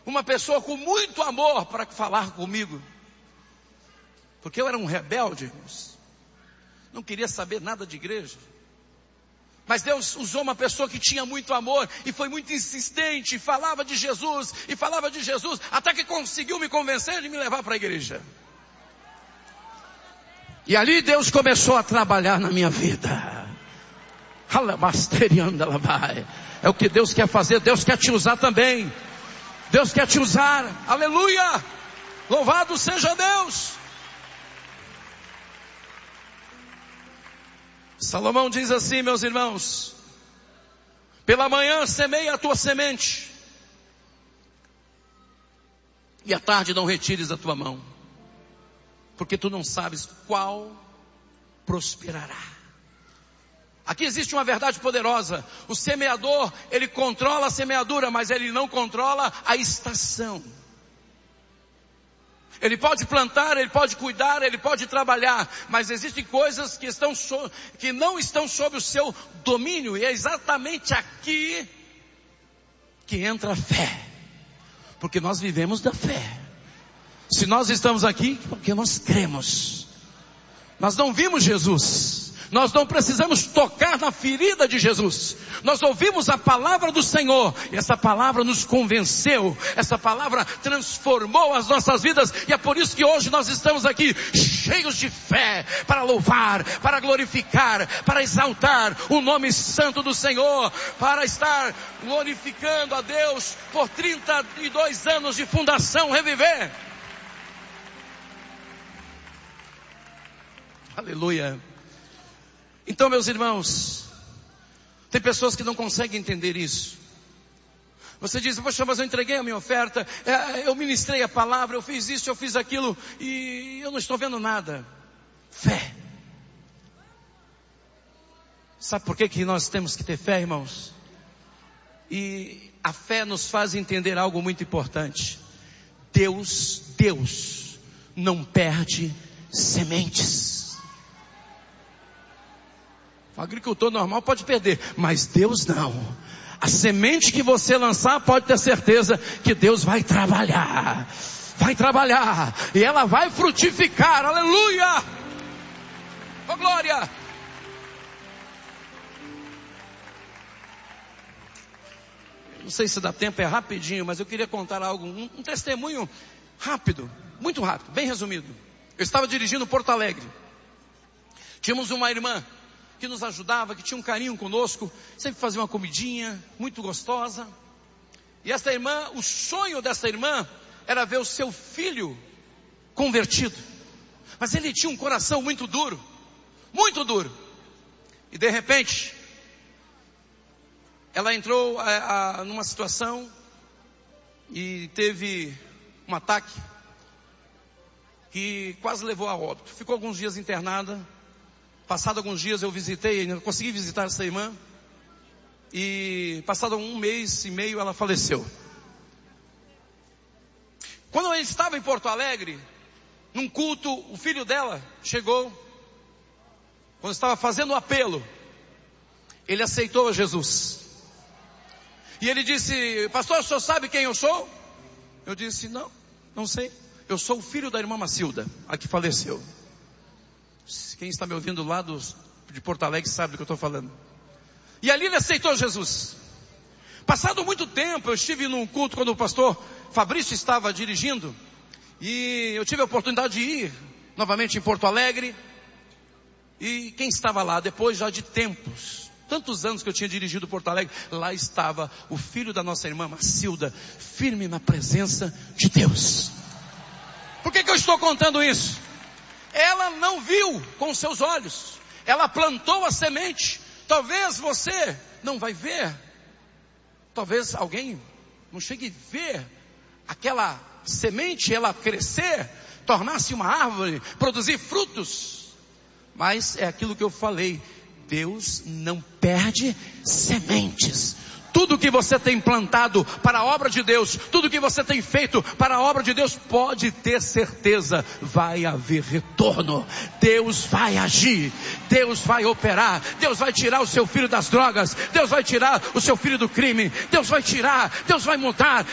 uma pessoa com muito amor para falar comigo. Porque eu era um rebelde, irmãos. Não queria saber nada de igreja. Mas Deus usou uma pessoa que tinha muito amor e foi muito insistente, falava de Jesus, até que conseguiu me convencer de me levar para a igreja. E ali Deus começou a trabalhar na minha vida. É o que Deus quer fazer. Deus quer te usar também. Deus quer te usar. Aleluia! Louvado seja Deus! Salomão diz assim, meus irmãos: pela manhã semeia a tua semente, e à tarde não retires da tua mão, porque tu não sabes qual prosperará. Aqui existe uma verdade poderosa. O semeador, ele controla a semeadura, mas ele não controla a estação. Ele pode plantar, ele pode cuidar, ele pode trabalhar, mas existem coisas que não estão sob o seu domínio, e é exatamente aqui que entra a fé, porque nós vivemos da fé. Se nós estamos aqui, porque nós cremos. Nós não vimos Jesus, nós não precisamos tocar na ferida de Jesus. Nós ouvimos a palavra do Senhor, e essa palavra nos convenceu, essa palavra transformou as nossas vidas, e é por isso que hoje nós estamos aqui cheios de fé, para louvar, para glorificar, para exaltar o nome santo do Senhor, para estar glorificando a Deus por 32 anos de Fundação Reviver. Aleluia. Então, meus irmãos, tem pessoas que não conseguem entender isso. Você diz: poxa, mas eu entreguei a minha oferta, eu ministrei a palavra, eu fiz isso, eu fiz aquilo, e eu não estou vendo nada. Fé. Sabe por que nós temos que ter fé, irmãos? E a fé nos faz entender algo muito importante. Deus não perde sementes. O agricultor normal pode perder, mas Deus não. A semente que você lançar, pode ter certeza que Deus vai trabalhar. Vai trabalhar. E ela vai frutificar. Aleluia! Oh, glória! Não sei se dá tempo, é rapidinho, mas eu queria contar algo. Um testemunho rápido, muito rápido, bem resumido. Eu estava dirigindo Porto Alegre. Tínhamos uma irmã que nos ajudava, que tinha um carinho conosco, sempre fazia uma comidinha muito gostosa. E essa irmã, o sonho dessa irmã era ver o seu filho convertido. Mas ele tinha um coração muito duro, muito duro. E de repente, ela entrou numa situação e teve um ataque que quase levou a óbito. Ficou alguns dias internada. Passado alguns dias eu visitei, consegui visitar essa irmã, e passado 1 mês e meio ela faleceu. Quando eu estava em Porto Alegre, num culto, o filho dela chegou, quando estava fazendo o apelo, ele aceitou a Jesus. E ele disse: pastor, o senhor sabe quem eu sou? Eu disse: não sei. Eu sou o filho da irmã Macilda, a que faleceu. Quem está me ouvindo lá de Porto Alegre sabe do que eu estou falando. E ali ele aceitou Jesus. Passado muito tempo, eu estive num culto quando o pastor Fabrício estava dirigindo, e eu tive a oportunidade de ir novamente em Porto Alegre. E quem estava lá, depois já de tempos, tantos anos que eu tinha dirigido Porto Alegre, lá estava o filho da nossa irmã Macilda, firme na presença de Deus. Por que eu estou contando isso? Ela não viu com seus olhos, ela plantou a semente. Talvez você não vai ver, talvez alguém não chegue a ver aquela semente, ela crescer, tornar-se uma árvore, produzir frutos. Mas é aquilo que eu falei, Deus não perde sementes. Tudo que você tem plantado para a obra de Deus, tudo que você tem feito para a obra de Deus, pode ter certeza, vai haver retorno. Deus vai agir, Deus vai operar, Deus vai tirar o seu filho das drogas, Deus vai tirar o seu filho do crime, Deus vai tirar, Deus vai mudar,